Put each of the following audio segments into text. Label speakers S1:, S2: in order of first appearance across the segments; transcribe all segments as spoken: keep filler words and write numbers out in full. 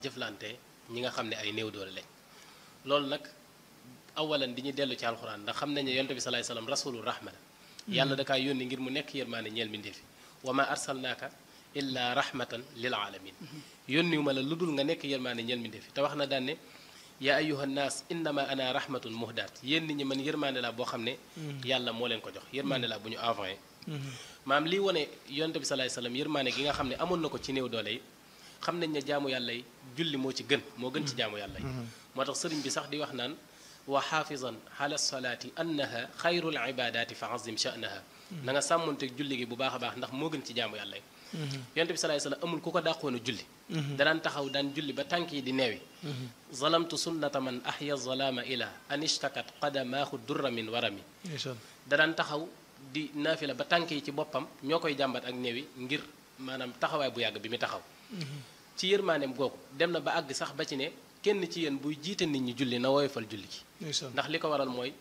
S1: jëflante ñi nga xam ne ay néew doole lañ loolu nag awalan di ñu dellu ci alxuraan ndax xam nañ ne yonte bi salaay salaam rasulu rahma la yàlla da kaa yónni ngir mu nekk yërmaane ñeel mbindeefi wa ma arsalnaaka illa rahmatan lil alamin yónniwu ma la lu dul nga nekk yërmaane ñeel mbindeefi te wax na daan ne yaa ayuha nnaas innama ana rahmatun muhdaat yéen nit ñi man yërmaane laa boo xam ne yàlla moo leen ko jox yërmaane laa bu ñu envoyé maam lii wane yonte bi salaay salaam yërmaane gi nga xam ne amoon na ko ci néew doole yi xam nañ ne jaamu yàlla yi julli moo ci gën moo gën ci jaamu yàlla yi moo tax sëriñ bi sax di wax naan wa xaafizan ala salaati annaha xayrul ibadaati fa azim sha'naha na nga sàmmonteeg julli gi bu baax a baax ndax moo gën ci jaamu yàlla yi yonte bi salaay salaam amul ku ko dàqoon a julli danaan taxaw daan julli ba tànk yi di neewi zalamtu sunnata man ahya zalaama ila an ishtakat qadamaahu durra min warami danaan taxaw di naafila ba tànk yi ci boppam ñoo koy jàmbat ak neewi ngir maanaam taxawaay bu yàgg bi mu taxaw ci yërmaaneem googu dem na ba àgg sax ba ci ne kenn ci yéen buy jiite nit ñi julli na woyofal julli gi ndax li ko waral mooy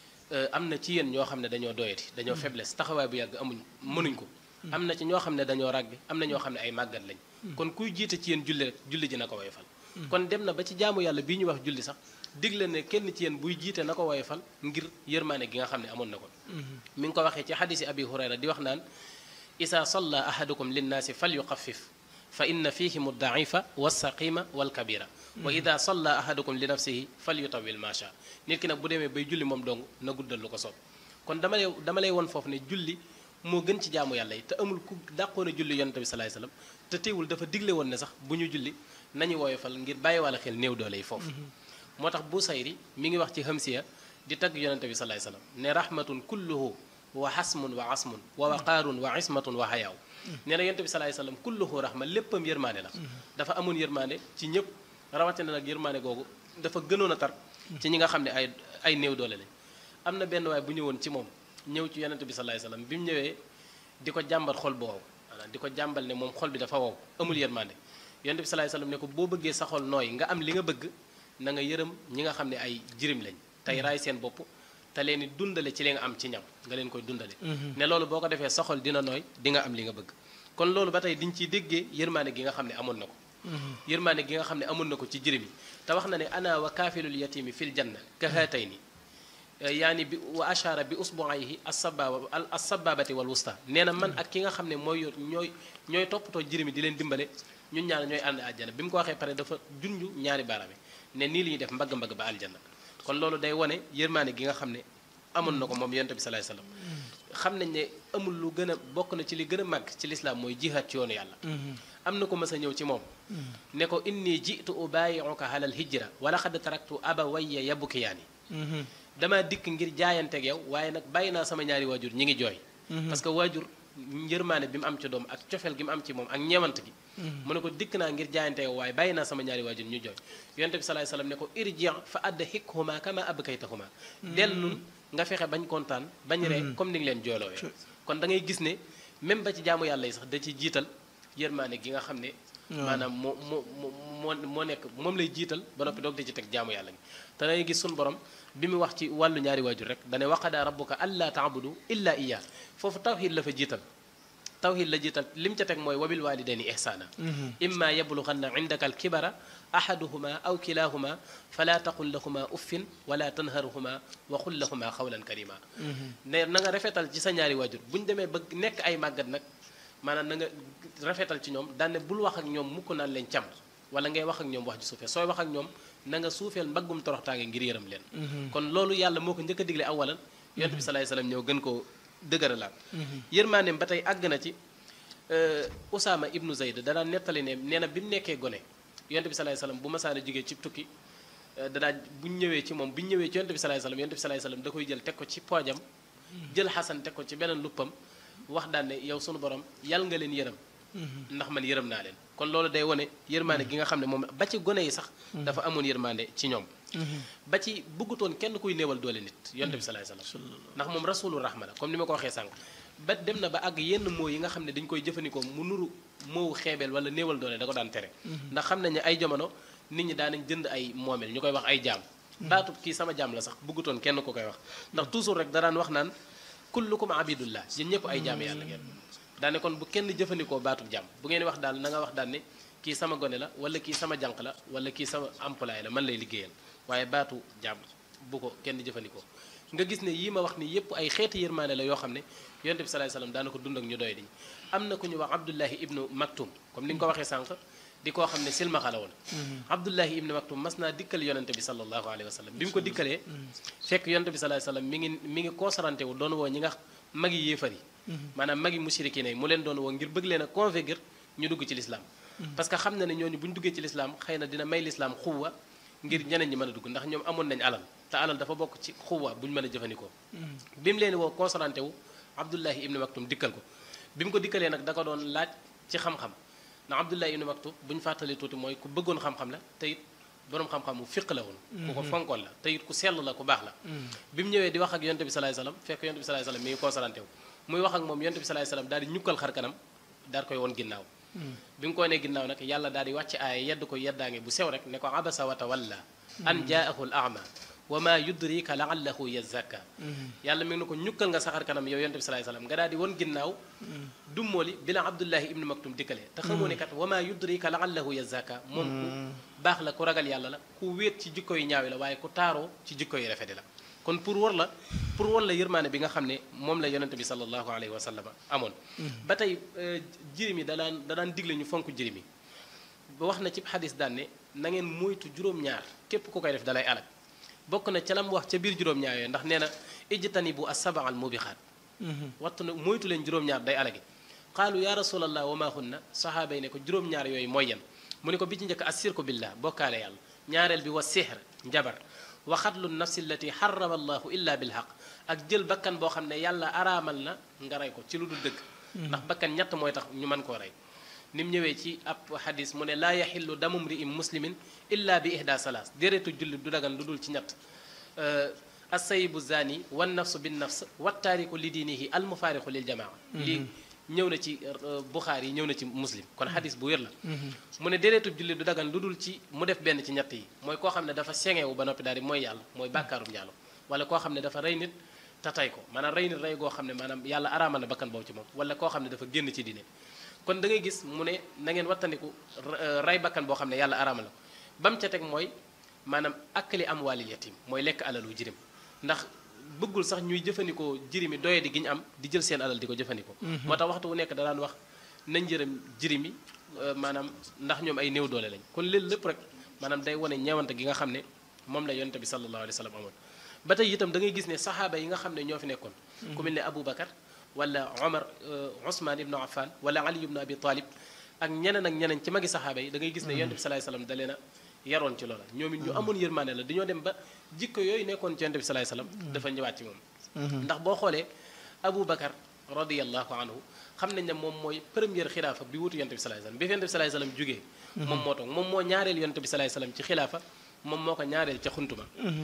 S1: am na ci yéen ñoo xam ne dañoo doyati dañoo faiblesse taxawaay bu yàgg amuñ mënuñ ko am na ci ñoo xam ne dañoo ràgg am na ñoo xam ne ay màggat lañ kon kuy jiite ci yéen julli rek julli ji na ko woyofal kon dem na ba ci jaamu yàlla bii ñu wax julli sax digle ne kenn ci yéen buy jiite na ko woyofal ngir yërmaane gi nga xam ne amoon na ko mi ngi ko waxee ci xadisi abi hurayra di wax naan isa salla ahadukum linnaasi fal yuxaffif fa inna fihim ad-da'ifa was-saqima wal-kabira wa ida salla ahadukum li nafsihi fal yutawil ma sha nit ki nag bu demee bay julli moom dong na guddal lu ko soob kon dama lay dama lay won foofu ne julli moo gën ci jaamu yàlla yi te amul ku dàqoon a julli yonent bi salaay salaam te teewul dafa digle woon ne sax bu ñu julli nañu woyofal ngir bàyyi wàlla xel néew doole yi foofu moo tax Busayri mi ngi wax ci Hamsiya di tagg yonent bi salaay salaam ne rahmatun kulluhu wa hasmun wa asmun wa waqaarun wa ismatun wa hayaaw nee na yonent bi salaay salaam kulluhu rahma léppam yërmaane la dafa amoon yërmaane ci ñëpp rawatina nag yërmaane googu dafa gënoon a tar ci ñi nga xam ne ay ay néew doole lañ am na benn waay bu ñëwoon ci moom ñëw ci yonent bi salaay salaam bi mu ñëwee di ko jàmbat xol bu wow maanaam di ko jàmbal ne moom xol bi dafa wow amul yërmaande yonent bi salaay salaam ne ko boo bëggee sa xol nooy nga am li nga bëgg na nga yërëm ñi nga xam ne ay jirim lañ tey raay seen bopp te leen di dundale ci li nga am ci ñam nga leen koy dundale ne loolu boo ko defee sa xol dina nooy di nga am li nga bëgg kon loolu ba tey diñ ciy déggee yërmaane gi nga xam ne amoon na ko yërmaane gi nga xam ne amoon na ko ci jirim yi te wax na ne ana wa kaafilul yatimi fil janna ka haatayni yaani bi wa ashara bi usbuayhi assababa assababati wal wusta nee na man ak ki nga xam ne mooy yor ñooy ñooy toppatoo jirim yi di leen dimbale ñun ñaar ñooy ànd àjjana bi mu ko waxee pare dafa junju ñaari baaraam ne nii li ñuy def mbagg-mbagg ba aljanna kon loolu day wane yërmaane gi nga xam ne amoon na ko moom yonent bi salaay salaam xam nañ ne amul lu gën a bokk na ci li gën a màgg ci lislaam mooy jihaad ci yoonu yàlla am na ko mës a ñëw ci moom ne ko inni jitu ubaayi'uka alal hijra wa laqad taraktu abawayya yabkiyaani dama dikk ngir jaayanteeg yow waaye nag bàyyi naa sama ñaari waajur ñi ngi jooy parce que waajur yërmaane bi mu am ci doom ak cofeel gi mu am ci moom ak ñewant gi mu ne ko dikk naa ngir jaayante yow waaye bàyyi naa sama ñaari waajur ñu jooy yonent bi salaay salaam ne ko irji fa adhikhuma kama abkaytahuma dellul nga fexe bañ kontaan bañ ree comme ni nga leen jooloowee kon da ngay gis ne même ba ci jaamu yàlla yi sax da ci jiital yërmaane gi nga xam ne maanaam moo moo moo moo nekk moom lay jiital ba noppi doog di ci teg jaamu yàlla gi te da ngay gis suñu borom bi mu wax ci wàllu ñaari waajur rek dane waqadaa rabbuka allaa taabudu illa iya foofu tawxiid la fa jiital tawxiid la jiital lim ca teg mooy wabil walidayni ihsaana imma yablughanna indaka alkibara ahaduhuma aw kilahuma fala taqul lahuma uffin wala tanharhuma wa qul lahuma xawlan karima ne na nga rafetal ci sa ñaari waajur bu ñu demee ba nekk ay màggat nag maanaam na nga rafetal ci ñoom daane bul wax ak ñoom mukk naan leen cam wala ngay wax ak ñoom wax ji suufee sooy wax ak ñoom na nga suufeel mbaggum toroxtaange ngir yërëm leen kon loolu yàlla moo ko njëkk a digle awalan yonent bi salaay salaam ñëw gën koo dëgëralaat yërmaaneem ba tey àgg na ci Usaama ibnu Zayd danaa nettali ne nee na bi mu nekkee gone yonent bi salaay salaam bu masaana jógee ci tukki danaa bu ñëwee ci moom bu ñu ñëwee ci yonent bi salaay salaam yonent bi salaay salaam da koy jël teg ko ci poojam jël xasan teg ko ci beneen luppam wax daan ne yow sunu borom yàlla nga leen yërëm ndax man yërëm naa leen kon loolu day wane yërmaande gi nga xam ne moom ba ci gone yi sax dafa amoon yërmaande ci ñoom ba ci bëggutoon kenn kuy néewal doole nit yonent bi salaay salaam ndax moom rasulu rahma la comme ni ma ko waxee sànq ba dem na ba àgg yenn moo yi nga xam ne dañ koy jëfandikoo mu nuru moowu xeebeel wala néewal doole da ko daan tere ndax xam nañ ne ay jamono nit ñi daanañ jënd ay moomeel ñu koy wax ay jaam baatub kii sama jaam la sax bëggutoon kenn ko koy wax ndax toujours rek da daan wax naan kullukum abidullah yéen ñëpp ay jaam yàlla ngeen daane kon bu kenn jëfandikoo baatub jaam bu ngeen wax daal na nga wax daal ne kii sama gone la wala kii sama jànq la wala kii sama employé la man lay liggéeyal waaye baatu jàmm bu ko kenn jëfandikoo nga gis ne yii ma wax ni yépp ay xeeti yërmaane la yoo xam ne yonent bi salaay salaam daana ko dund ak ñu doy diñ am na ku ñu wax Abdullahi ibnu Maktum comme li nga ko waxee sànq di koo xam ne silmaxa la woon Abdullahi ibnu Maktum mas naa dikkal yonent bi sallallahu alayhi wa sallam bi mu ko dikkalee fekk yonent bi salaay salaam mi ngi mi ngi concentré wu doon woo ñi nga magi yéefar yi maanaam magi mushriki ne mu leen doon woo ngir bëgg leen a convaincre ñu dugg ci l'islam parce que xam na ne ñooñu bu ñu duggee ci l'islam xëy na dina may l'islam xuwa ngir ñeneen ñi mën a dugg ndax ñoom amoon nañ alal te alal dafa bokk ci xuwa bu ñu mën a jëfandikoo bi mu leen woo concentré wu Abdullahi ibnu Maktum dikkal ko bi mu ko dikkalee nag da ko doon laaj ci xam-xam ndax Abdullahi ibnu Maktum bu ñu fàttalee tuuti mooy ku bëggoon xam-xam la te it boroom xam-xam mu fiq la woon ku ko fonkoon la te it ku sell la ku baax la bi mu ñëwee di wax ak yonte bi salaay salaam fekk yonte bi salaay salaam mi ngi concentré wu muy wax ak moom yonte bi salaay salaam daal di ñukkal xar kanam daal koy woon ginnaaw bi mu ko nee ginnaaw nag yàlla daal di wàcc aaya yedd ko yeddaange bu sew rek ne ko abasa wa tawalla an jaahu al ama wa ma yudrika laallahu yazakka yàlla mi ngi ne ko ñukkal nga saxar kanam yow yonte bi salaay salaam nga daal di woon ginnaaw dummooli bi la Abdullahi ibnu Maktum dikkalee te xamoo ne kat wa ma yudrika laallahu yazakka moom ku baax la ku ragal yàlla la ku wéet ci jikko yu ñaawi la waaye ku taaroo ci jikko yu rafet la kon pour war la pour war la yërmaane bi nga xam ne moom la yonente bi sallallahu alayhi wa sallam amoon ba tey jirim yi danaan danaan digle ñu fonk jirim yi ba wax na ci xadis daan ne na ngeen moytu juróom-ñaar képp ku koy def dalay alak bokk na ca lam wax ca biir juróom-ñaar yooyu ndax nee na ijtanibu as-sab'a al-mubixaat wattu na moytu leen juróom-ñaar day alagi qaalu ya rasulallah wa ma hunna sahaaba yi ne ko juróom-ñaar yooyu mooy yan mu ne ko bi ci njëkk assirku billah bokkaale yàlla ñaareel bi wa sihr njabar wa xatlu nafsi allati xarama allahu illa bilhaq ak jël bakkan boo xam ne yàlla araamal na nga rey ko ci lu dul dëgg ndax bakkan ñett mooy tax ñu mën koo rey ni mu ñëwee ci ab xadis mu ne laa yaxillu damu mri'in muslimin illa bi ihda salaas déretu jullit du dagan lu dul ci ñett assayibu zani wan nafsu bin nafs wa taariku li diinihi al mufaariqu lil jamaa lii ñëw na ci Buxaari yi ñëw na ci muslim kon xadis bu wér la mu ne déretu jullit du dagan lu dul ci mu def benn ci ñett yi mooy koo xam ne dafa sengewu ba noppi daal di mooy yàlla mooy bàkkaarum njaalo wala koo xam ne dafa rey nit te tay ko maanaam rey nit rey goo xam ne maanaam yàlla araamal na bakkan boobu ci moom wala koo xam ne dafa génn ci diine kon da ngay gis mu ne na ngeen wattandiku rey bakkan boo xam ne yàlla araamal na ko ba mu ca teg mooy maanaam akli amwaalil yatim mooy lekk alalu jirim ndax bëggul sax ñuy jëfandikoo jirimi doye di gi ñu am di jël seen alal di ko jëfandikoo moo tax waxtu wu nekk da daan wax nañ jërëm jirimi maanaam ndax ñoom ay néew doole lañ kon léegi lépp rek maanaam day wane ñeewante gi nga xam ne moom la yonente bi sallallahu alayhi wa sallam amoon ba tey itam da ngay gis ne saxaaba yi nga xam ne ñoo fi nekkoon ku mel ne Abu Bakar wala Omar Ousmane ibnu Affan wala Ali ibnu Abi Talib ak ñeneen ak ñeneen ci magi saxaaba yi da ngay gis ne yonente bi sallallahu alayhi wa sallam da leen a yaroon ci loola ñoom it ñu amoon yërmaane la dañoo dem ba jikko yooyu nekkoon ci yonent bi salaay salaam dafa ñëwaat ci moom ndax boo xoolee Abu Bakar radiyallahu anhu xam nañ ne moom mooy première xilaafa bi wutu yonent bi salaay salaam bi fi yonent bi salaay salaam jógee moom moo toog moom moo ñaareel yonent bi salaay salaam ci xilaafa moom moo ko ñaareel ca xuntuma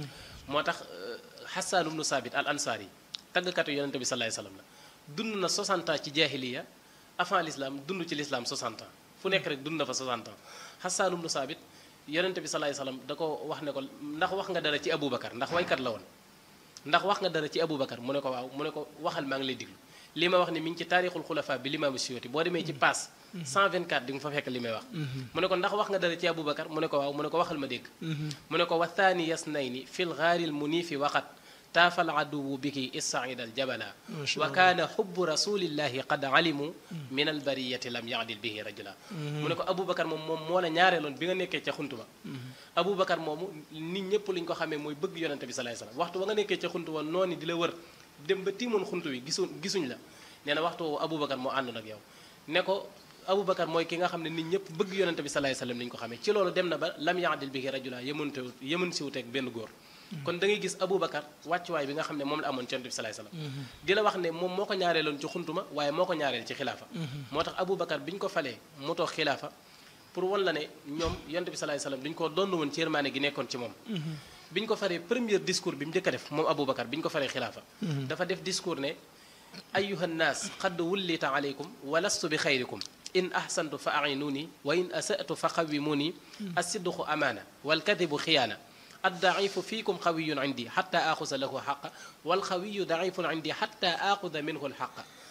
S1: moo tax Hassan ibnu Sabit al Ansari tàggkatu yonent bi salaay salaam la dund na soixante ans ci jaahiliya avant l'islam dund ci l'islam soixante ans fu nekk rek dund na fa soixante ans Hassan ibnu Sabit yonente bi salaay salaam da ko wax ne ko ndax wax nga dara ci Aboubacar ndax waykat la woon ndax wax nga dara ci Aboubacar mu ne ko waaw mu ne ko waxal maa ngi lay diglu li ma wax ne mi ngi ci taarixul xulafa bi limaamu Suyuti boo demee ci paas cent vingt-quatre di nga fa fekk li may wax mu ne ko ndax wax nga dara ci Aboubacar mu ne ko waaw mu ne ko waxal ma dégg mu ne ko wa thani yasnayni fil ghaaril muniifi waqat taafal aduwu biki issaidal jabala wa kaana xubbu rasulillahi qad alimu min albariyati lam yaadil bihi rajula mu ne ko Aboubacar moom moom moo la ñaareeloon bi nga nekkee ca xuntu ba Aboubacar moomu nit ñëpp li ñu ko xamee mooy bëgg yonente bi salaay salaam waxtu ba nga nekkee ca xuntu ba noonu di la wër dem ba tiimoon xuntu wi gisu gisuñ la nee na waxtu woowu Aboubacar moo àndoon ak yow ne ko Aboubacar mooy ki nga xam ne nit ñëpp bëgg yonente bi salaay salaam li ñu ko xamee ci loolu dem na ba lam yaadil bihi rajula yemunte yemun siwuteeg benn góor kon da ngay gis Aboubacar wàccuwaay bi nga xam ne moom la amoon ci yonent bi salaay salaam di la wax ne moom moo ko ñaareeloon ci xuntuma waaye moo ko ñaareel ci xilaafa moo tax Aboubacar bi ñu ko falee mu toog xilaafa pour wan la ne ñoom yonent bi salaay salaam dañu ko doon woon ci yërmaane gi nekkoon ci moom bi ñu ko faree premier discours bi mu njëkk a def moom Aboubacar bi ñu ko faree xilaafa dafa def discours ne ayyuha nnaas qad wullita aleykum wa lastu bi xayrikum in ahsantu fa a'inuuni wa in asa'tu fa qawwimuuni as-sidqu amaana wal kadibu xiyaana الضعيف فيكم قوي عندي حتى آخذ له حقه والقوي ضعيف عندي حتى آخذ منه الحق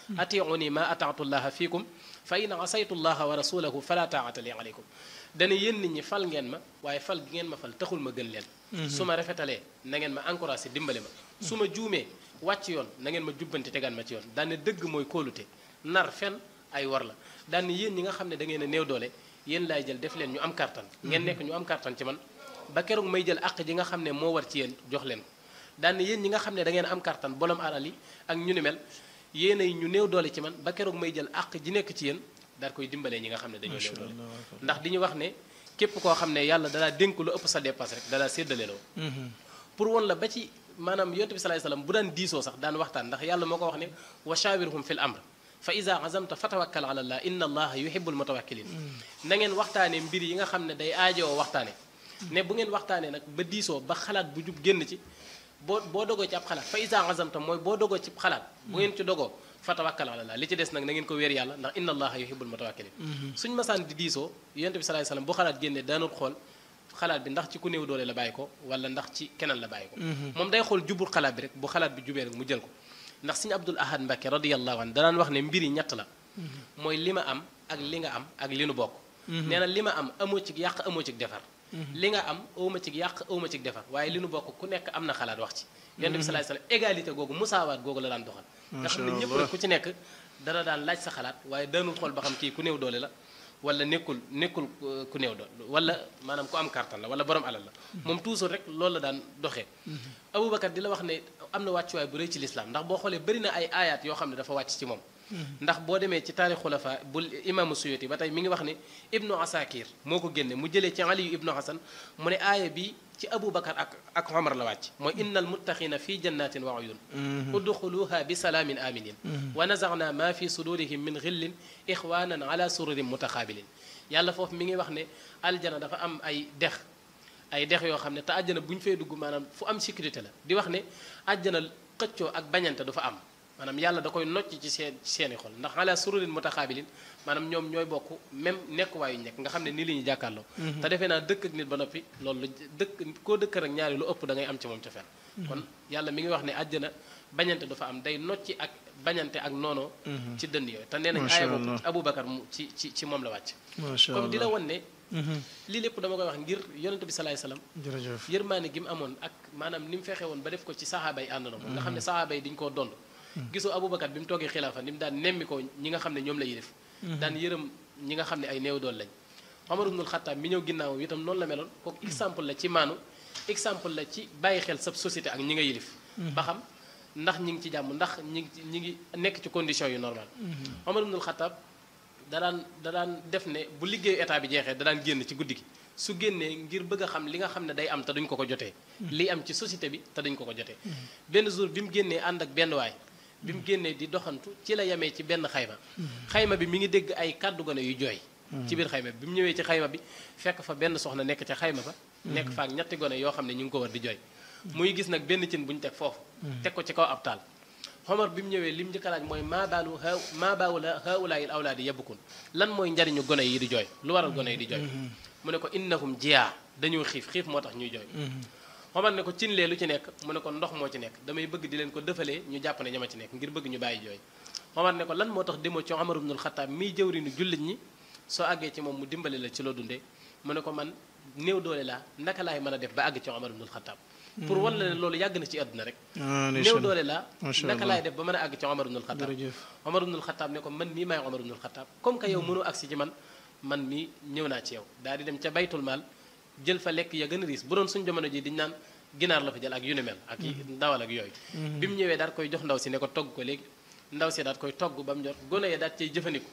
S1: atiuni ma ataatu llaha fiikum fa in asaytu llaha wa rasulahu fala taata li alaykum dana yéen nit ñi fal ngeen ma waaye fal gi ngeen ma fal taxul ma gën leen su ma rafetalee na ngeen ma encouragé dimbale ma su ma juumee wàcc yoon na ngeen ma jubbanti tegaan ma ci yoon daane dëgg mooy kóolute nar fen ay war la daane yéen ñi nga xam ne da ngeen a néew doole yéen laay jël def leen ñu am kartan ngeen nekk ñu am kartan ci man ba keroog may jël àq ji nga xam ne moo war ci yéen jox leen ko daane yéen ñi nga xam ne da ngeen am kartan bolom alal yi ak ñu ni mel yéen ay ñu néew doole ci man ba keroog may jël àq ji nekk ci yéen daal koy dimbalee ñi nga xam ne dañoo néew doole ndax di ñu wax ne képp koo xam ne yàlla dalaa dénk lu ëpp sa dépasse rek dalaa séddaleloo pour woon la ba ci maanaam yonent bi salaay salaam bu daan diisoo sax daan waxtaan ndax yàlla moo ko wax ne wa shawirhum fil amr fa iza azamta fatawakkal ala allah inna allaha yuhibbul mutawakkilin na ngeen waxtaane mbir yi nga xam ne day aajowoo waxtaane ne bu ngeen waxtaanee nag ba diisoo ba xalaat bu jub génn ci boo boo dogoo ci ab xalaat fa iza azamta mooy boo dogoo ci xalaat bu ngeen ci dogoo fatawakkal ala allah li ci des nag na ngeen ko wéer yàlla ndax inna allaha yuhibbul mutawakkilin suñ masaan di diisoo yonent bi salaay salaam bu xalaat génnee daanul xool xalaat bi ndax ci ku néew doole la bàyyi ko wala ndax ci keneen la bàyyi ko moom day xool jubul xalaat bi rek bu xalaat bi jubee rek mu jël ko ndax Sëriñ Abdul Ahad Mbacké radiyallahu anhu danaan wax ne mbir yi ñett la mooy li ma am ak li nga am ak li nu bokk nee na li ma am amoo ci yàq amoo ci defar li nga am awma ci yàq awma ci defar waaye li nu bokk ku nekk am na xalaat wax ci yonent bi sallallahu alayhi wasallam égalité googu musaawaat googu la daan doxal nga xam ne ñëpp rek ku ci nekk dana daan laaj sa xalaat waaye daanul xool ba xam kii ku néew doole la wala nekkul nekkul ku néew doole wala maanaam ku am kartan la wala borom alal la moom toujours rek loolu la daan doxee Aboubacar di la wax ne am na wàccuwaay bu rëy ci lislaam ndax boo xoolee bëri na ay aayaat yoo xam ne dafa wàcc ci moom ndax boo demee ci taarix xulafa bu imaamu Suyuti ba tey mi ngi wax ne ibnu asakir moo ko génne mu jëlee ci aliyu ibnu hasan mu ne aaya bi ci Aboubacar ak ak Omar la wàcc mooy innal muttaqina fi jannatin wa uyun udxuluha bi salaamin aminin wa nazana ma fi sudurihim min xillin ixwanan ala sururin mutaxaabilin yàlla foofu mi ngi wax ne aljana dafa am ay dex ay dex yoo xam ne te àjjana bu ñu fay dugg maanaam fu am sécurité la di wax ne àjjana xëccoo ak bañante du fa am maanaam yàlla da koy nocc ci seen seeni xol ndax ala sururin mutaxaabilin maanaam ñoom ñooy bokk même nekkuwaay yu nekk nga xam ne nii la ñuy jàkkaarloo te defee naa dëkk ak nit ba noppi loolu dëkk koo dëkk rek ñaari lu ëpp da ngay am ci moom ca fen kon yàlla mi ngi wax ne àjjana bañante du fa am day nocci ak bañante ak noonoo ci dënd yooyu te nee nañ aaya boobu Aboubacar mu ci ci ci moom la wàcc comme di la won ne lii lépp dama koy wax ngir yonente bi salaay salaam yërmaane gi mu amoon ak maanaam ni mu fexe woon ba def ko ci sahaaba yi àndoona moom nga xam ne sahaaba yi dañu koo dond gisoo Aboubacar bi mu toogee xilaafa ni mu daan nemmi ko ñi nga xam ne ñoom la yilif daan yërëm ñi nga xam ne ay néew dool lañ Omar ibnul Xattaab mi ñëw ginnaaw itam noonu la meloon kooku exemple la ci maanu exemple la ci bàyyi xel sa société ak ñi nga yilif ba xam ndax ñi ngi ci jàmm ndax ñi ngi ñi ngi nekk ci condition yu normal Omar ibnul Xattaab da daan da daan def ne bu liggéeyu état bi jeexee da daan génn ci guddi gi su génnee ngir bëgg a xam li nga xam ne day am te duñ ko ko jotee li am ci société bi te duñ ko ko jotee benn jour bi mu génnee ànd ak benn waay bi mu génnee di doxantu ci la yemee ci benn xayma xayma bi mi ngi dégg ay kàddu gone yu jooy ci biir xayma bi bi mu ñëwee ci xayma bi fekk fa benn soxna nekk ca xayma ba nekk fa ak ñetti gone yoo xam ne ñu ngi ko war di jooy muy gis nag benn cin bu ñu teg foofu teg ko ci kaw ab taal Omar bi mu ñëwee lim njëkk a laaj mooy maa baalu ha maa baawula haulaayil awlaadi yabkun lan mooy njariñu gone yi di jooy lu waral gone yi di jooy mu ne ko innahum jiyaa dañoo xiif xiif moo tax ñuy jooy Omar ne ko cin lee lu ci nekk mu ne ko ndox moo ci nekk damay bëgg di leen ko defalee ñu jàpp ne ñama ci nekk ngir bëgg ñu bàyyi jooy Omar ne ko lan moo tax demoo ci Omar ibnul Xattaab miy jëwriñu jullit ñi soo àggee ci moom mu dimbale la ci loo dundee mu ne ko man néew doole laa naka laay mën a def ba àgg ci Omar ibnul Xattaab pour wan la ne loolu yàgg na ci àdduna rek néew doole laa naka laay def ba mën a àgg ci Omar ibnul Xattaab Omar ibnul Xattaab ne ko man mii maay Omar ibnul Xattaab comme que yow mënoo agsi ci man man mii ñëw naa ci yow daal di dem ca baytul maal jël fa lekk ya gën a riis bu doon suñu jamono ji diñ naan ginaar la fa jël ak yu ni mel ak ndawal ak yooyu bi mu ñëwee daal koy jox ndaw si ne ko togg ko léegi ndaw si daal koy togg ba mu jot gone ya daal cay jëfandiku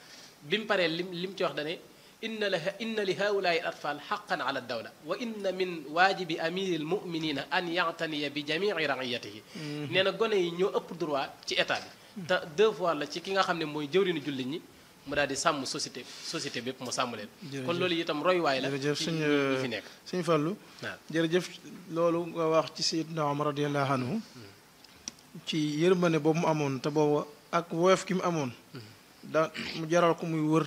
S1: bi mu paree lim li mu ci wax dane inna la inna li haulaai al atfal xaqan ala dawla wa inna min waajibi amiri al muminina an yactaniya bi jamii raiyatihi nee na gone yi ñoo ëpp droit ci état bi te devoir la ci ki nga xam ne mooy jëwriñu jullit ñi mu daal di sàmm société société bépp mu sàmm leen kon loolu itam royuwaay la
S2: jërëjëf
S1: ci
S2: suñ
S1: ñi fi nekk
S2: suñ Fallu
S1: waaw
S2: jërëjëf loolu nga wax ci Seydina Omar radiyallahu anhu ci yërmande boobu mu amoon te boobu ak woyof ki mu amoon da mu jaral ko muy wër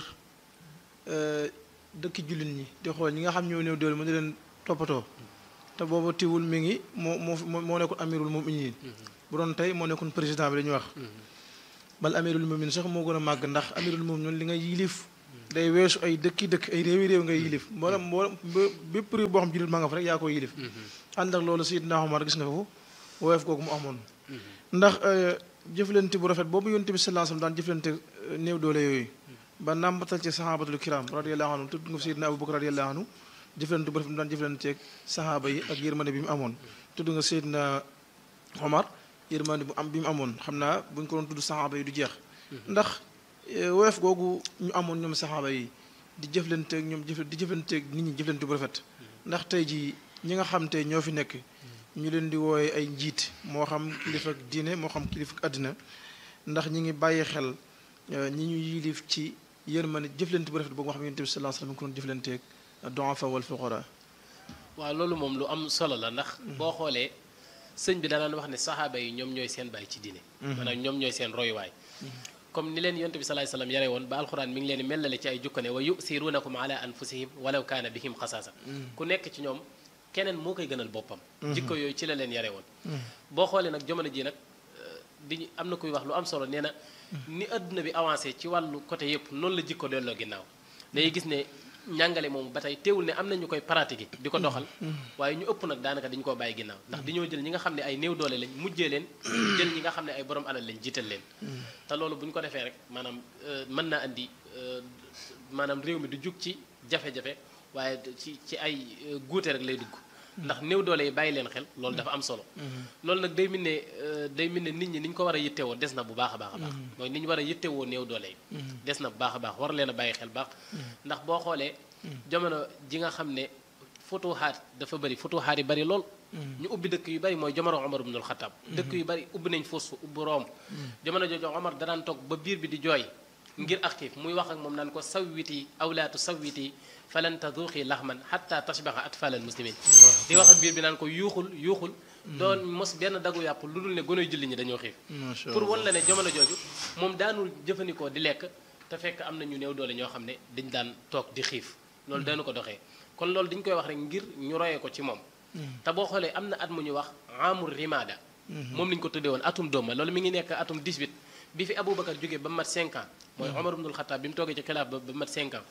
S2: dëkki jullit ñi di xool ñi nga xam ñoo néew doole mu di leen toppatoo te boobu tiwul mi ngi moo moo moo nekkoon amirul muminin bu doon tey moo nekkoon président bi dañuy wax bal amirul mu'minin sax moo gën a màgg ndax amirul mu'minin li nga yilif day weesu ay dëkki dëkk ay réewi réew ngay yilif mboolem mboolem bépp réew boo xam jullit maa nga fa rek yaa ko yilif ànd ak loolu Seydina Omar gis nga ko woyof googu mu amoon ndax jëflante bu rafet boobu yonent bi sallallahu alayhi wasallam daan jëflante néew doole yooyu ba nàmbatal ci sahabatul kiram radiyallahu anhu tudd nga Seydina Abubakar radiyallahu anhu jëflante bu rafet mu daan jëflanteeg sahaaba yi ak yërmande bi mu amoon tudd nga Seydina Omar yërmande bu am bi mu amoon xam naa bu ñu ko doon tudd sahaaba yi du jeex ndax woyof googu ñu amoon ñoom saxaaba yi di jëflanteeg ñoom jëf di jëflanteeg nit ñi jëflante bu rafet ndax tey jii ñi nga xam tey ñoo fi nekk ñu leen di wooye ay njiit moo xam kilifa ak diine moo xam kilifa ak àddina ndax ñi ngi bàyyi xel ñi ñu yilif ci yërmande jëflante bu rafet boobu nga xam ne Yonent bi sallallahu alayhi wasallam ko doon jëflanteeg du'afa wal fuqara.
S1: waaw loolu moom lu am solo la ndax boo xoolee sëñ bi danaan wax ne saxaaba yi ñoom ñooy seen bàyyi ci diine maanaam ñoom ñooy seen royuwaay comme ni leen yonte bi salaay salaam yare woon ba alxuraan mi ngi leen mellale ci ay jukko ne wa yusirunakum ala anfusihim walaw kaana bihim xasaasa ku nekk ci ñoom keneen moo koy gënal boppam jikko yooyu ci la leen yare woon boo xoolee nag jamono ji nag di am na kuy wax lu am solo nee na ni adduna bi avancé ci wàllu côté yëpp noonu la jikko delloo ginnaaw day gis ne njàngale moom ba tey teewul ne am na ñu koy pratiquer di ko doxal waaye ñu ëpp nag daanaka dañu koo bàyyi ginnaaw ndax dañoo jël ñi nga xam ne ay néew doole lañ mujjee leen jël ñi nga xam ne ay borom alal lañ jiital leen te loolu bu ñu ko defee rek maanaam mën naa andi maanaam réew mi du jug ci jafe-jafe waaye ci ci ay guute rek lay dugg ndax néew doole yi bàyyi leen xel loolu dafa am solo loolu nag day mel ne day mel ne nit ñi ni ñu ko war a yittewoo des na bu baax a baax a baax mooy ni ñu war a yittewoo néew doole yi des na bu baax a baax war leen a bàyyi xel baax ndax boo xoolee jamono ji nga xam ne futuhaat dafa bëri futuhaat yi bëri lool ñu ubbi dëkk yu bëri mooy jamono Omar ibnul Xattaab dëkk yu bëri ubbi nañ fos fa ubbi Room jamono jooju Omar danaan toog ba biir bi di jooy ngir ak xiif muy wax ak moom naan ko sawwiti awlaatu sawwiti falan taduuqi laxman xatta tashbaxa atfaalal muslimin di wax ak biir bi naan ko yuuxul yuuxul doon mos benn dagu yàpp lu dul ne gonoy julli ñi dañoo xiif pour wan la ne jamono jooju moom daanul jëfandikoo di lekk te fekk am na ñu néew doole ñoo xam ne dañ daan toog di xiif loolu dañu ko doxee kon loolu dañu koy wax rek ngir ñu royee ko ci moom te boo xoolee am na at mu ñu wax amul rimada moom lañu ko tuddee woon atum dooma loolu mi ngi nekk atum dix-huit bi fi Aboubacar jógee ba mat cinq ans mooy Omar ibnul Xattaab bi mu toogee ci xilaaf ba ba mat cinq ans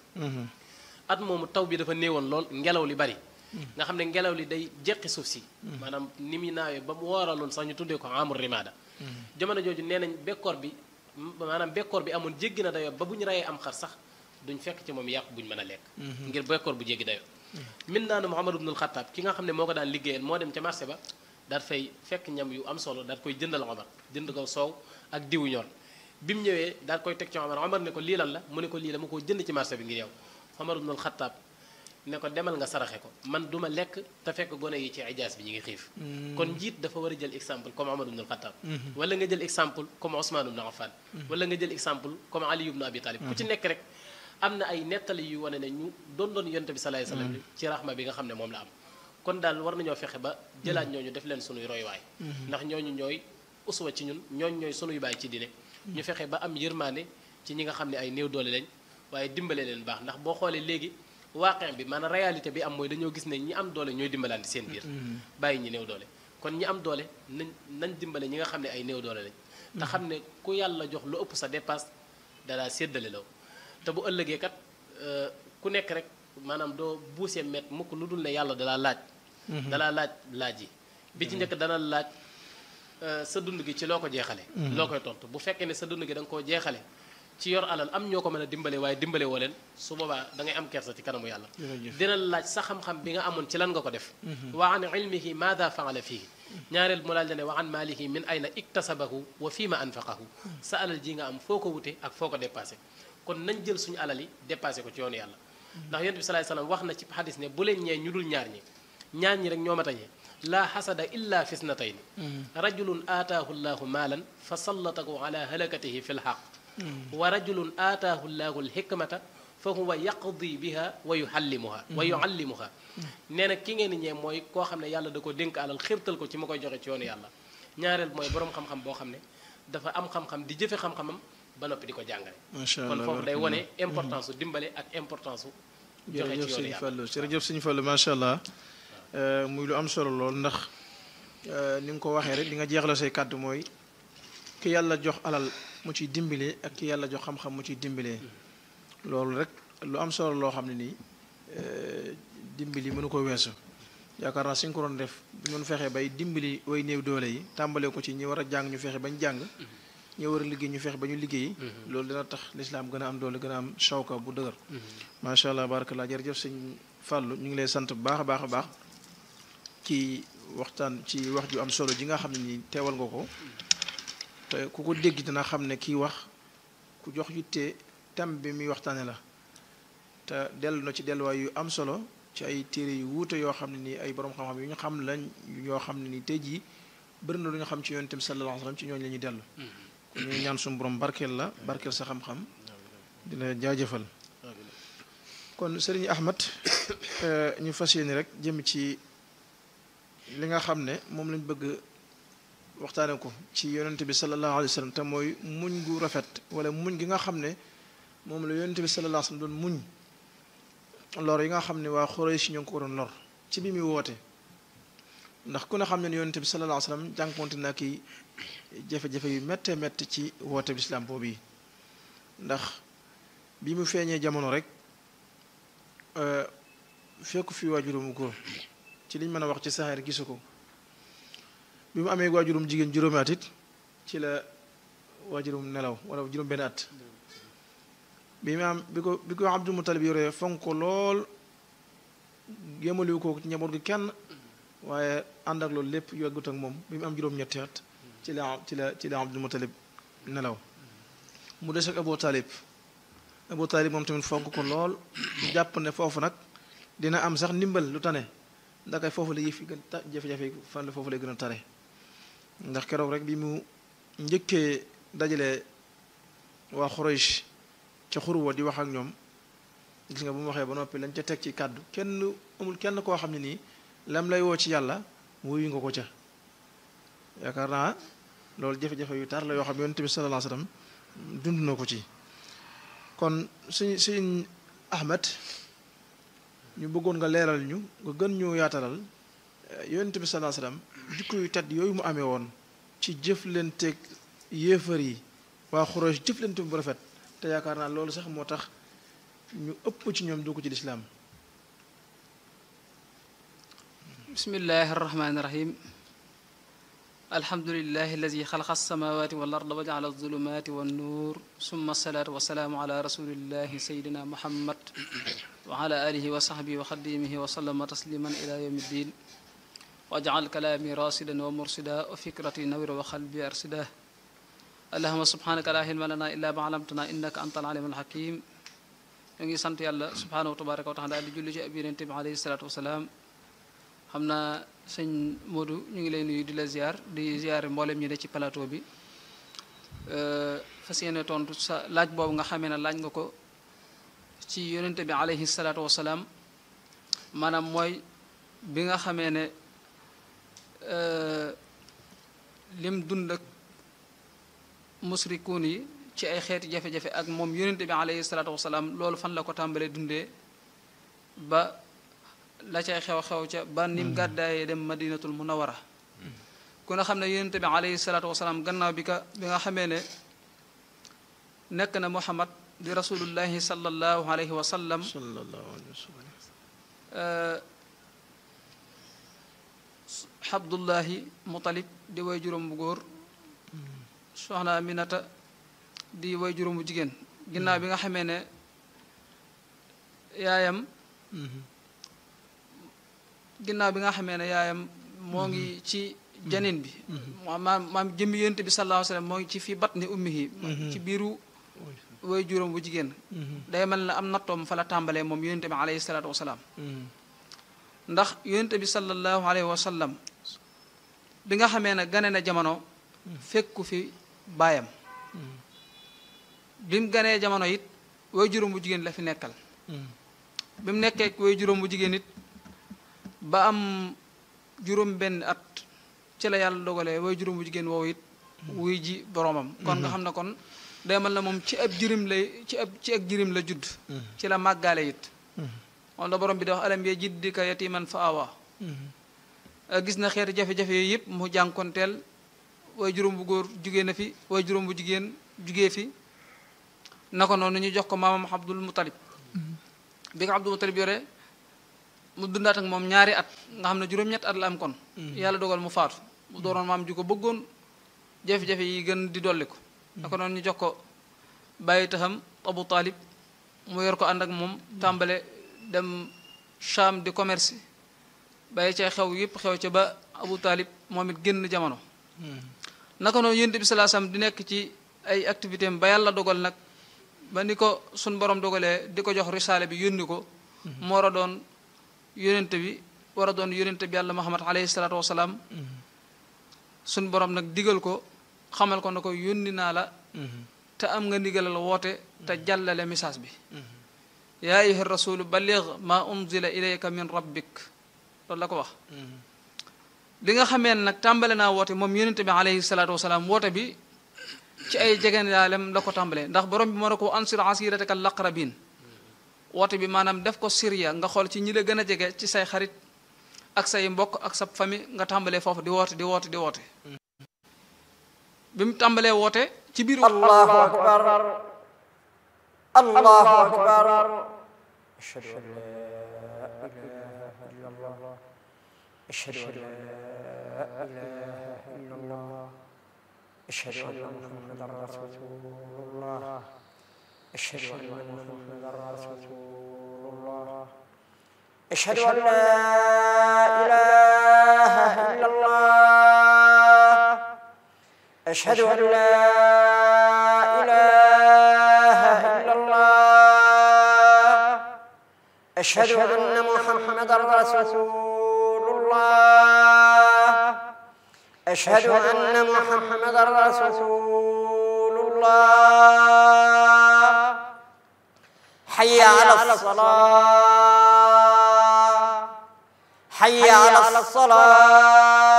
S1: at moomu taw bi dafa néewoon lool ngelaw li bari nga xam ne ngelaw li day jeqi suuf si maanaam ni muy naawee ba mu wooraloon sax ñu tuddee ko amul rimada jamono jooju nee nañ bekkoor bi maanaam bekkoor bi amoon jéggi na dayoo ba bu ñu rayee am xar sax duñ fekk ci moom yàqu buñ mën a lekk ngir bekkoor bu jéggi dayoo min naa ne Muhammad ibnul Xattaab ki nga xam ne moo ko daan liggéeyal moo dem ca marché ba daat fay fekk ñam yu am solo daat koy jëndal Omar jënd ko soow ak diwu ñor bi mu ñëwee daat koy teg ci Omar Omar ne ko lii lan la mu ne ko lii la ma koo jënd ci marché bi ngir yow Omar ibnul Xattaab ne ko demal nga saraxe ko man duma lekk te fekk gone yi ci ijaas bi ñu ngi xiif kon njiit dafa war a jël exemple comme Omar ibnul Xattaab wala nga jël exemple comme Ousmane ibn Affan wala nga jël exemple comme Ali ibn Abi Talib ku ci nekk rek am na ay nettali yu wane ne ñu doon doon yonte bi salaay salaam ci raxma bi nga xam ne moom la am kon daal war nañoo fexe ba jëlaat ñooñu def leen sunuy roywaay ndax ñooñu ñooy uswa ci ñun ñooñu ñooy sunuy baay ci diine ñu fexe ba am yërmaande ci ñi nga xam ne ay néew doole lañ waaye dimbale leen baax ndax boo xoolee léegi waaqe bi maanaam réalité bi am mooy dañoo gis ne ñi am doole ñooy dimbalante seen biir bàyyi ñi néew doole kon ñi am doole nañ nañ dimbale ñi nga xam ne ay néew doole lañ te xam ne ku yàlla jox lu ëpp sa dépasse dalaa séddale law te bu ëllëgee kat ku nekk rek maanaam doo buusee met mukk lu dul ne yàlla dalaa laaj dalaa laaj laaj yi bi ci njëkk dana laaj sa dund gi ci loo ko jeexale loo koy tontu bu fekkee ne sa dund gi da nga koo jeexale ci yor alal am ñoo ko mën a dimbale waaye dimbale woo leen su boobaa da ngay am kersa ci kanamu yàlla dina la laaj sa xam-xam bi nga amoon ci lan nga ko def wa an ilmihi maada faala fihi ñaareel mu laaj la ne wa an maalihi min ayna iktasabahu wa fii ma anfaqahu sa alal ji nga am foo ko wute ak foo ko dépassé kon nañ jël suñu alal yi dépassé ko ci yoonu yàlla ndax yonent bi salaay salaam wax na ci xadis ne bu leen ñee ñu dul ñaar ñi ñaar ñi rek ñoo ma tañee laa xasada illa fisnatayni rajulun aataahu llahu maalan fa sallatahu ala halakatihi fi lxaq wa rajulun aataahu llahu lxikmata fa huwa yaqdi biha wa yuxallimuha wa yuallimuha nee na ki ngeen di ñee mooy koo xam ne yàlla da ko dénk alal xirtal ko ci ma koy joxe ci yoonu yàlla ñaareel mooy boroom xam-xam boo xam ne dafa am xam-xam di jëfe xam-xamam ba noppi di ko jàngale kon foofu day wone importance su dimbale ak importance su joxe ci yoonu yàlla
S2: jërëjëf sëñ Fallu macha allah muy lu am solo lool ndax ni nga ko waxee rek li nga jeexla say kàddu mooy ki yàlla jox alal mu ciy dimbalee ak ki yàlla jox xam-xam mu ciy dimbalee loolu rek lu am solo loo xam ne nii dimbali mënu ko weesu yaakaar naa suñ ko doon def bu ñu fexee bay dimbali way néew doole yi tàmbalee ko ci ñi war a jàng ñu fexe bañ jàng ñi war a liggéey ñu fexe ba ñu liggéey loolu dina tax lislaam gën a am doole gën a am shawka bu dëgër macha allah barakallah jërëjëf sëñ Fàllu ñu ngi lay sant bu baax a baax a baax ci waxtaan ci wax ju am solo ji nga xam ne nii teewal nga ko te ku ko dégg dina xam ne kii wax ku jox yitte thème bi muy waxtaane la te dellu na ci delluwaay yu am solo ci ay téere yu wuute yoo xam ne nii ay borom xam-xam yu ñu xam lañ yoo xam ne nii tey jii bëri na lu ñu xam ci yonent bi sallallahu alayhi wa sallam ci ñooñu la ñuy dellu kon ñu ñaan suñu borom barkeel la barkeel sa xam-xam di la jaajëfal kon sëriñ Ahmad ñu fas yéene rek jëm ci li nga xam ne moom lañ bëgg waxtaane ko ci yonent bi sallallahu alayhi wa sallam te mooy muñ gu rafet wala muñ gi nga xam ne moom la yonent bi sallallahu alayhi wa sallam doon muñ lor yi nga xam ne waa Xuraysh ñoo ngi ko doon lor ci bi muy woote ndax ku ne xam ne yonent bi sallallahu alayhi wa sallam jànkonte na ki jafe-jafe yu méttee métt ci woote bi islam boobu yi ndax bi mu feeñee jamono rek fekku fi waajurum góor ci liñ mën a wax ci saxeer gisu ko bi mu amee waajurum jigéen juróomi at it ci la waajurum nelaw wala juróom benn at bi mu am bi ko bi ko Abdul Mutalib yoree fonk ko lool yemaliwu ko ci njaboot gi kenn waaye ànd ak loolu lépp yoggut ak moom bi mu am juróom-ñetti at ci la ci la ci la Abdul Mutalib nelaw mu des ak Abu Talib Abu Talib moom tamit fonk ko lool jàpp ne foofu nag dina am sax ndimbal lu tane ndax foofu la yëf yi gën ta jafe-jafe fan la foofu lay gën a tare ndax keroog rek bi mu njëkkee dajale waa Xuraysh ca xurwa di wax ak ñoom gis nga bu mu waxee ba noppi lañ ca teg ci kàddu kenn amul kenn koo xam ne nii lam lay woo ci yàlla wuyu nga ko ca yaakaar naa loolu jafe-jafe yu tar la yoo xam yonent bi sallallahu alayhi wasallam dund na ko ci kon suñ suñ Ahmed ñu bëggoon nga leeral ñu nga gën ñu yaatalal yonent bi sallallahu alayhi wasallam jikko yu tedd yooyu mu amee woon ci jëflanteeg yéefar yi waa Xuraysh jëflante bu rafet te yaakaar naa loolu sax moo tax ñu ëpp ci ñoom dugg ci lislaam
S3: bismillahi arrahmani irrahim alhamdulilahi alladi xalaqa alsamawati wal arda wa jaala alzulumati wannuur summa asalaatu wasalaamu ala rasulillahi sayidina muhammad wa ala alihi wa sahbihi wa xadimihi wa sallama tasliman ila yawmi ddin wa jaal kalaami rasidan wa mursida wa fikrati nawira wa xalbi arsida allahuma subhanaka la ilma lana illa ma alamtana innaka anta alalim alhakim ñoo ngi sant yàlla subhanahu wa tabaraka wa taala di julli ci ab yonent bi alayhi salatu wasalaam xam naa sëñ Modou ñu ngi lay nuyu di la ziar di ziar mboolem ñi ne ci plateau bi fas yéene tontu sa laaj boobu nga xamee ne laaj nga ko ci yonent bi alayhi salatu wasalaam maanaam mooy bi nga xamee ne lim dund ak musrikuun yi ci ay xeeti jafe-jafe ak moom yonent bi alayhi salaatu wasalaam loolu fan la ko tàmbalee dundee ba la cay xew-xew ca ba nim gàddaayee dem madinatul munawara ku nga xam ne yonent bi alayhi salaatu wasalaam gannaaw bi ka bi nga xamee ne nekk na muhammad di rasulullahi sallallahu alayhi wa sallam
S2: sallallahu alayhi wa sallam
S3: abdullahi mutalib di way juróom bu góor soxna Aminata di way juróom bu jigéen ginnaaw bi nga xamee ne yaayam ginnaaw bi nga xamee ne yaayam moo ngi ci janin bi maam maam jëmmi yonent bi sallallahu alayhi wa sallam moo ngi ci fi batni ummihi ci biiru way juróom bu jigéen day mel ne am nattoom fa la tàmbalee moom yonent bi alayhi salaatu wasalaam ndax yonent bi sallallahu alayhi wa sallam bi nga xamee ne gane na jamono fekku fi baayam bi mu ganee jamono it way juróom bu jigéen la fi nekkal bi mu nekkee way juróom bu jigéen it ba am juróom benn at ci la yàlla dogalee way juróom bu jigéen woowu it wuy ji boroomam kon nga xam ne kon day mel na moom ci ab jirim lay ci ab ci ak jirim la judd ci la màggaale it moom la borom bi di wax alam yee jiddika yatiman fa awa gis na xeeti jafe-jafe yooyu yëpp mu jànkonteel way juróom bu góor jugee na fi way juróom bu jigéen jugee fi naka noonu ñu jox ko maamam Abdul Muttalib bi ko Abdul Muttalib yore mu dundaat ak moom ñaari at nga xam ne juróom-ñett at la am kon yàlla dogal mu faatu mu dooroon maam ju ko bëggoon jafe-jafe yi gën di dolli ko naka noonu ñu jox ko bàyyi taxam Abu Talib mu yor ko ànd ak moom tàmbale dem Cham di commerce bàyyi ca xew yëpp xew ca ba Abu Talib moom it génn jamono naka noonu yonent bi sallallahu alayhi wasallam di nekk ci ay activité am ba yàlla dogal nag ba ni ko suñ borom dogalee di ko jox risaale bi yónni ko mu war a doon yonent bi war a doon yonent bi yàlla Muhammad alayhi salaatu wasalaam suñ borom nag digal ko xamal ko na ko yónni naa la te am nga ndigalal woote te jàllale message bi yaa ayyuha rasulu balligh ma unzila ilayka min rabbik loolu la ko wax li nga xamee nag tàmbale naa woote moom yonente bi alayhi salaatu wasalaam woote bi ci ay jegeñaalem la ko tàmbalee ndax borom bi moo ne ko ansir asirataka al aqrabin woote bi maanaam def ko siriya nga xool ci ñi la gën a jege ci say xarit ak say mbokk ak sa famille nga tàmbalee foofu di woote di woote di woote bi mu tàmbalee woote ci biir
S4: allahu akbar allahu akbar ashhadu an la ilaha illa allah ashhadu an la ilaha illa allah ashhadu anna muhammadan rasulullah ashhadu anna muhammadan rasulullah ashhadu an la ilaha illa allah ashhadu an la ilaha illa allah ashhadu anna muhammadan rasulullah ashhadu anna muhammadan rasulullah hayya ala salah hayya ala salah